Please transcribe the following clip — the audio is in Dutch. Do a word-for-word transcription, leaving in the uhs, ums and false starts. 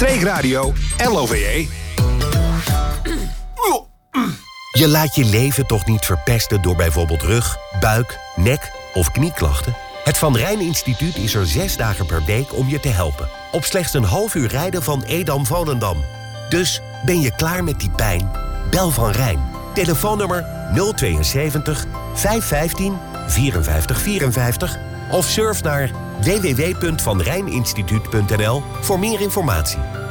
Streekradio L O V E. Je laat je leven toch niet verpesten door bijvoorbeeld rug, buik, nek of knieklachten? Het Van Rijn Instituut is er zes dagen per week om je te helpen. Op slechts een half uur rijden van Edam-Volendam. Dus ben je klaar met die pijn? Bel Van Rijn. Telefoonnummer nul tweeënzeventig, vijf vijftien, vierenvijftig vierenvijftig of surf naar w w w punt van rijn instituut punt n l voor meer informatie.